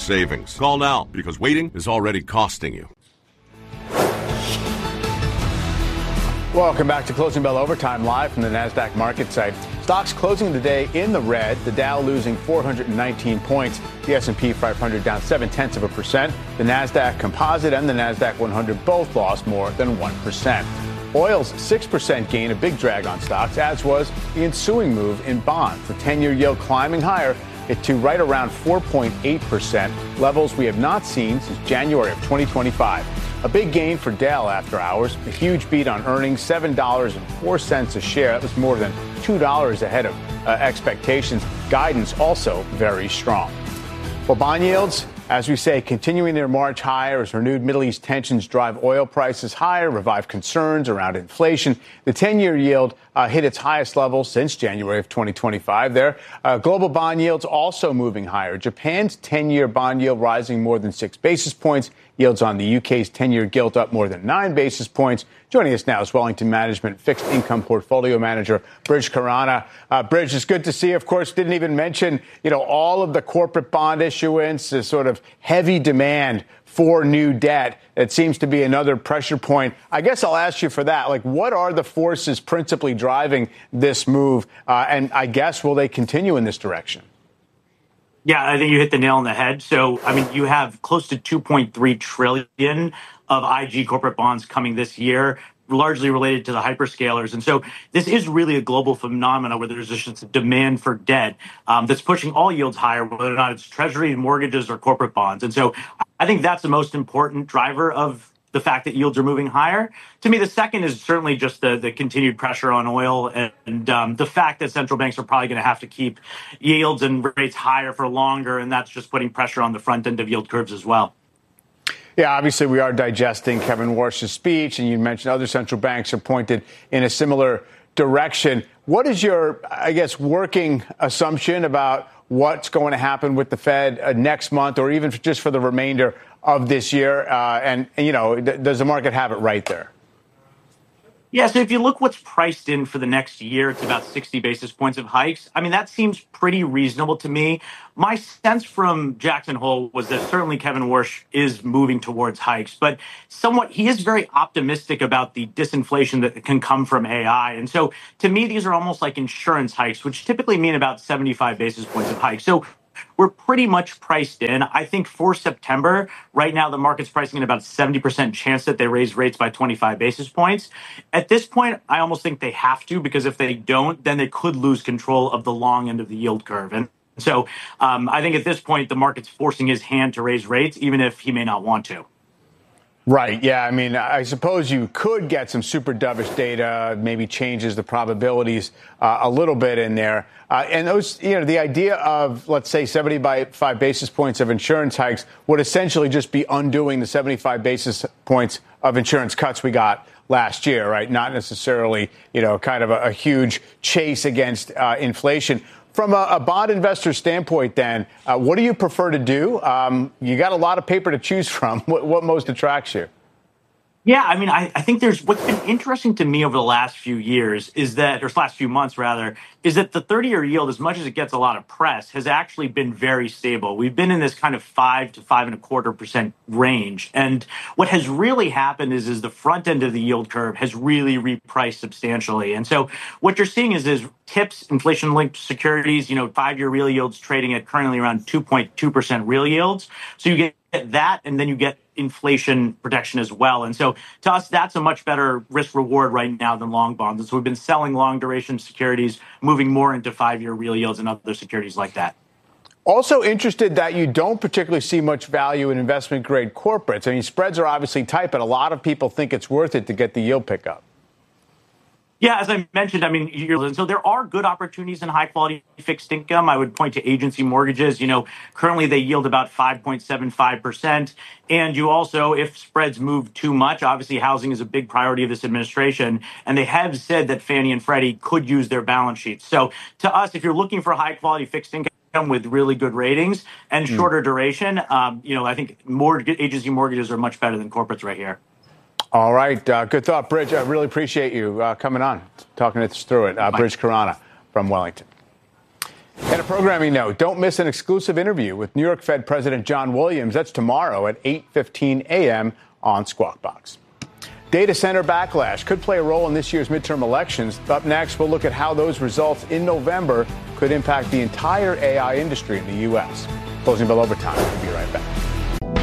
savings. Call now because waiting is already costing you. Welcome back to Closing Bell Overtime live from the NASDAQ market site. Stocks closing the day in the red. The Dow losing 419 points. The S&P 500 down 0.7%. The NASDAQ Composite and the NASDAQ 100 both lost more than 1%. Oil's 6% gain, a big drag on stocks, as was the ensuing move in bonds. The 10-year yield climbing higher to right around 4.8%, levels we have not seen since January of 2025. A big gain for Dell after hours, a huge beat on earnings, $7.04 a share. That was more than $2 ahead of expectations. Guidance also very strong. Well, bond yields, as we say, continuing their march higher as renewed Middle East tensions drive oil prices higher, revive concerns around inflation. The 10-year yield hit its highest level since January of 2025 there. Global bond yields also moving higher. Japan's 10-year bond yield rising more than 6 basis points. Yields on the UK's 10-year gilt up more than 9 basis points. Joining us now is Wellington Management Fixed Income Portfolio Manager Brij Khurana. Brij, it's good to see you. Of course, didn't even mention, all of the corporate bond issuance, the sort of heavy demand for new debt. It seems to be another pressure point. I guess I'll ask you for that. What are the forces principally driving this move? And I guess, will they continue in this direction? Yeah, I think you hit the nail on the head. So, you have close to $2.3 trillion of IG corporate bonds coming this year, largely related to the hyperscalers. And so this is really a global phenomenon where there's just a demand for debt that's pushing all yields higher, whether or not it's treasury, mortgages, or corporate bonds. And so I think that's the most important driver of the fact that yields are moving higher. To me, the second is certainly just the continued pressure on oil and the fact that central banks are probably going to have to keep yields and rates higher for longer, and that's just putting pressure on the front end of yield curves as well. Yeah, obviously we are digesting Kevin Warsh's speech, and you mentioned other central banks are pointed in a similar direction. What is your, working assumption about what's going to happen with the Fed next month or even just for the remainder of this year? Does the market have it right there? Yeah, so if you look what's priced in for the next year, it's about 60 basis points of hikes. That seems pretty reasonable to me. My sense from Jackson Hole was that certainly Kevin Warsh is moving towards hikes, but somewhat he is very optimistic about the disinflation that can come from AI. And so to me, these are almost like insurance hikes, which typically mean about 75 basis points of hikes. So we're pretty much priced in. I think for September, right now, the market's pricing in about 70% chance that they raise rates by 25 basis points. At this point, I almost think they have to, because if they don't, then they could lose control of the long end of the yield curve. And so I think at this point, the market's forcing his hand to raise rates, even if he may not want to. Right. Yeah. I suppose you could get some super dovish data, maybe changes the probabilities a little bit in there. And those, the idea of, let's say, 75 basis points of insurance hikes would essentially just be undoing the 75 basis points of insurance cuts we got last year, right? Not necessarily, kind of a huge chase against inflation. From a bond investor standpoint, then, what do you prefer to do? You got a lot of paper to choose from. What most attracts you? Yeah, I think there's what's been interesting to me over the last few years last few months rather, is that the 30-year yield, as much as it gets a lot of press, has actually been very stable. We've been in this kind of 5 to 5.25% range. And what has really happened is the front end of the yield curve has really repriced substantially. And so what you're seeing is TIPS, inflation-linked securities, 5-year real yields trading at currently around 2.2% real yields. So you get that, and then you get inflation protection as well. And so to us, that's a much better risk reward right now than long bonds. And so we've been selling long duration securities, moving more into 5-year real yields and other securities like that. Also interested that you don't particularly see much value in investment grade corporates. Spreads are obviously tight, but a lot of people think it's worth it to get the yield pickup. Yeah, as I mentioned, so there are good opportunities in high quality fixed income. I would point to agency mortgages. Currently they yield about 5.75%. And you also, if spreads move too much, obviously housing is a big priority of this administration. And they have said that Fannie and Freddie could use their balance sheets. So to us, if you're looking for high quality fixed income with really good ratings and shorter duration, I think agency mortgages are much better than corporates right here. All right. Good thought, Brij. I really appreciate you coming on, talking us through it. Brij Khurana from Wellington. And a programming note, don't miss an exclusive interview with New York Fed President John Williams. That's tomorrow at 8:15 a.m. on Squawk Box. Data center backlash could play a role in this year's midterm elections. Up next, we'll look at how those results in November could impact the entire AI industry in the U.S. Closing Bell Overtime. We'll be right back.